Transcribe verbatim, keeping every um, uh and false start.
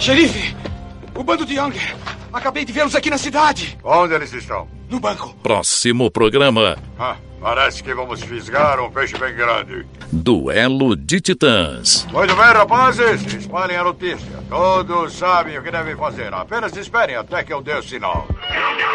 Xerife, o bando de Younger. Acabei de vê-los aqui na cidade. Onde eles estão? No banco. Próximo programa. Ah, parece que vamos fisgar um peixe bem grande. Duelo de Titãs. Muito bem, rapazes. Espalhem a notícia. Todos sabem o que devem fazer. Apenas esperem até que eu dê o sinal.